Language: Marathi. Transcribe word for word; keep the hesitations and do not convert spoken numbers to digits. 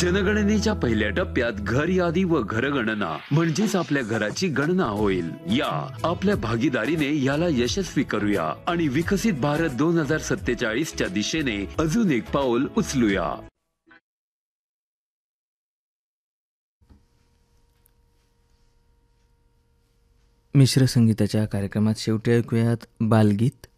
जनगणनेच्या पहिल्या टप्प्यात घर यादी व घरगणना म्हणजेच आपल्या घराची गणना होईल. या आपल्या भागीदारीने याला यशस्वी करूया आणि विकसित भारत दोन हजार सत्तेचाळीस च्या दिशेने अजून एक पाऊल उचलूया. मिश्र संगीताच्या कार्यक्रमात शेवटी ऐकूयात बालगीत.